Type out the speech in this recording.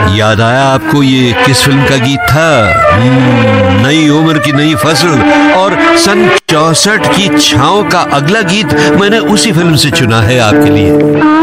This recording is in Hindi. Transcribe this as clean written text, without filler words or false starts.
याद आया आपको ये किस फिल्म का गीत था? नई उम्र की नई फसल। और सन 64 की छाँव का अगला गीत मैंने उसी फिल्म से चुना है आपके लिए।